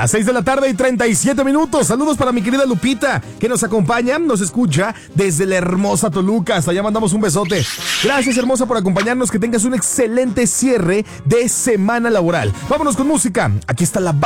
Las 6 de la tarde y 37 minutos. Saludos para mi querida Lupita, que nos acompaña, nos escucha desde la hermosa Toluca. Hasta allá mandamos un besote. Gracias, hermosa, por acompañarnos. Que tengas un excelente cierre de semana laboral. Vámonos con música. Aquí está la